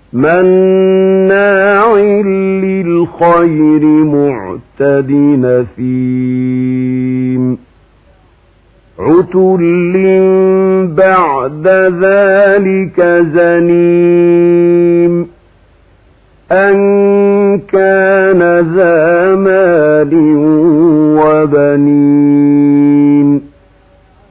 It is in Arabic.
مناع للخير معتد نثيم عتل بعد ذلك زنيم أن كان ذا